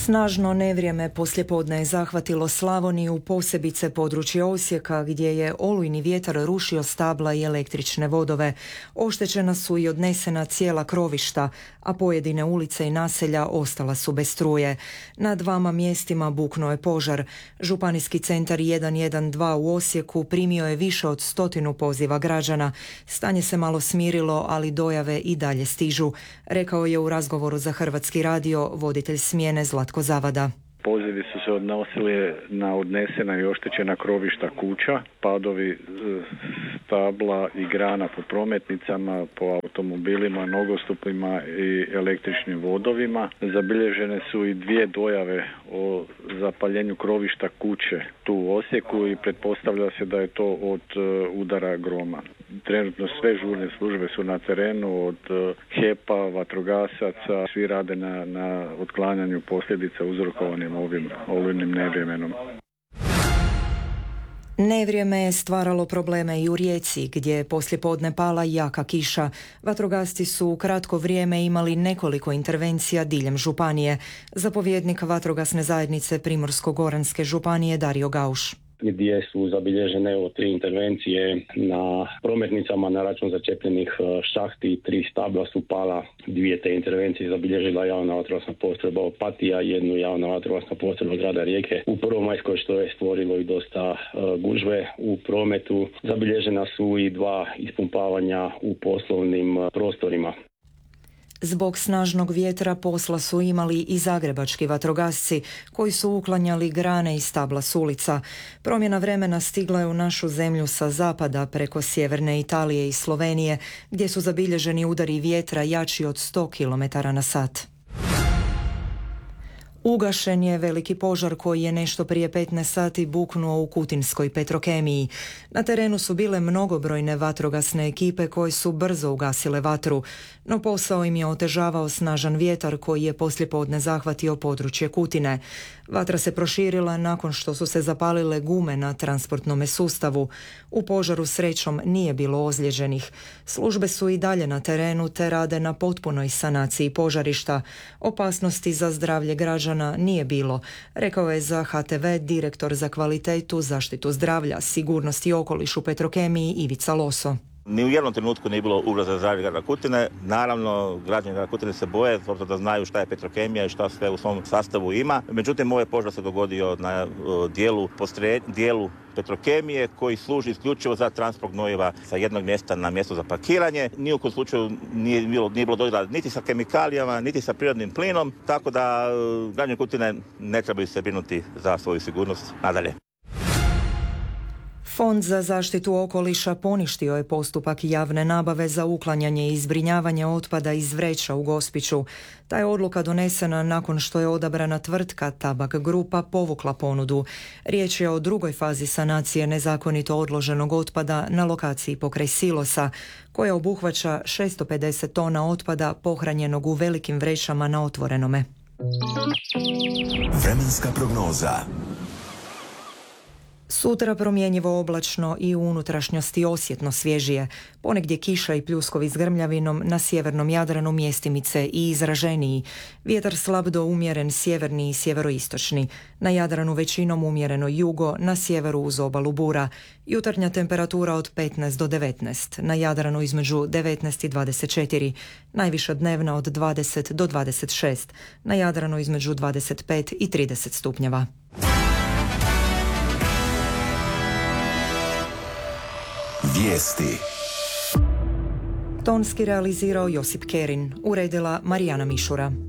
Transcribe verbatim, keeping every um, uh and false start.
Snažno nevrijeme poslijepodne je zahvatilo Slavoniju, posebice područje Osijeka, gdje je olujni vjetar rušio stabla i električne vodove. Oštećena su i odnesena cijela krovišta, a pojedine ulice i naselja ostala su bez struje. Na dvama mjestima buknuo je požar. Županijski centar jedan jedan dva u Osijeku primio je više od stotinu poziva građana. Stanje se malo smirilo, ali dojave i dalje stižu, rekao je u razgovoru za Hrvatski radio voditelj smjene Zlatko Zavada. Pozivi su se odnosili na odnesena i oštećena krovišta kuća, padovi stabla i grana po prometnicama, po automobilima, nogostupima i električnim vodovima. Zabilježene su i dvije dojave o zapaljenju krovišta kuće tu u Osijeku i pretpostavlja se da je to od udara groma. Trenutno sve žurne službe su na terenu, od H E P-a, vatrogasaca, svi rade na, na otklanjanju posljedica uzrokovanim ovim olujnim nevremenom. Nevrijeme je stvaralo probleme i u Rijeci, gdje je poslijepodne pala jaka kiša. Vatrogasci su u kratko vrijeme imali nekoliko intervencija diljem županije. Zapovjednik vatrogasne zajednice Primorsko-goranske županije Dario Gauš. Gdje su zabilježene evo tri intervencije na prometnicama na račun začepljenih šahti, tri stabla su pala, dvije te intervencije zabilježila javna vatrogasna postrojba Opatija, jednu javna vatrogasna postrojba grada Rijeke u Prvomajskoj, što je stvorilo i dosta uh, gužve u prometu. Zabilježena su i dva ispumpavanja u poslovnim uh, prostorima. Zbog snažnog vjetra posla su imali i zagrebački vatrogasci koji su uklanjali grane i stabla s ulica. Promjena vremena stigla je u našu zemlju sa zapada preko sjeverne Italije i Slovenije, gdje su zabilježeni udari vjetra jači od sto kilometara na sat. Ugašen je veliki požar koji je nešto prije petnaest sati buknuo u Kutinskoj Petrokemiji. Na terenu su bile mnogobrojne vatrogasne ekipe koje su brzo ugasile vatru, no posao im je otežavao snažan vjetar koji je poslijepodne zahvatio područje Kutine. Vatra se proširila nakon što su se zapalile gume na transportnome sustavu. U požaru srećom nije bilo ozlijeđenih. Službe su i dalje na terenu te rade na potpunoj sanaciji požarišta. Opasnosti za zdravlje građana nije bilo, rekao je za H T V direktor za kvalitetu, zaštitu zdravlja, sigurnost i okoliš u Petrokemiji Ivica Loso. Ni u jednom trenutku nije bilo ugroza za zdravlje grada Kutine. Naravno, građani grada Kutine se boje, obzirom da znaju šta je Petrokemija i šta sve u svom sastavu ima. Međutim, ovaj požar se dogodio na dijelu, postre, dijelu Petrokemije koji služi isključivo za transport gnojiva sa jednog mjesta na mjesto za pakiranje. Ni u kojem slučaju nije bilo, nije bilo dodira niti sa kemikalijama, niti sa prirodnim plinom, tako da građani Kutine ne trebaju se brinuti za svoju sigurnost nadalje. Fond za zaštitu okoliša poništio je postupak javne nabave za uklanjanje i zbrinjavanje otpada iz vreća u Gospiću. Ta je odluka donesena nakon što je odabrana tvrtka Tabak Grupa povukla ponudu. Riječ je o drugoj fazi sanacije nezakonito odloženog otpada na lokaciji pokraj silosa, koja obuhvaća šesto pedeset tona otpada pohranjenog u velikim vrećama na otvorenome. Vremenska prognoza. Sutra promjenjivo oblačno i u unutrašnjosti osjetno svježije. Ponegdje kiša i pljuskovi s grmljavinom, na sjevernom Jadranu mjestimice i izraženiji. Vjetar slab do umjeren sjeverni i sjeveroistočni. Na Jadranu većinom umjereno jugo, na sjeveru uz obalu bura. Jutarnja temperatura od petnaest do devetnaest. Na Jadranu između devetnaest i dvadeset četiri. Najviša dnevna od dvadeset do dvadeset šest. Na Jadranu između dvadeset pet i trideset stupnjeva. Vijesti. Tonski realizirao Josip Kerin, uredila Marijana Mišura.